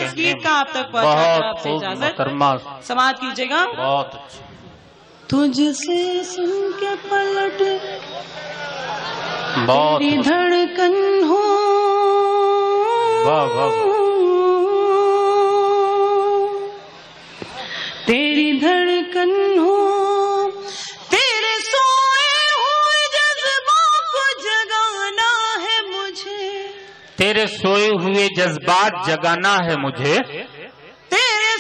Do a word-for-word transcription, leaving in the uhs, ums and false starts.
इस गीत का आप तक पहुंचा आपसे इजाजत। समाप्त कीजिएगा। बहुत अच्छा। तुझसे सुन के पलट बहुत तेरी धड़कन हो, वाह वाह, तेरी धड़कन हो, तेरे सोए हुए जज्बों को जगाना है मुझे, तेरे सोए हुए जज्बात जगाना है मुझे,